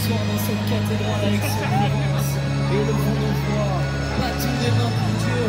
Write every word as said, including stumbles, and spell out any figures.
soir dans cette cathédrale avec son immense. Élevons nos voix, battons des mains pour Dieu.